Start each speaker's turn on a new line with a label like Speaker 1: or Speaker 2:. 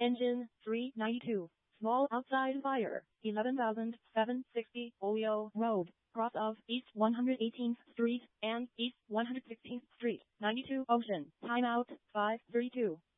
Speaker 1: Engine 392. Small outside fire. 11,760 Oleo Road. Cross of East 118th Street and East 116th Street. 92 Ocean. Timeout 5:32.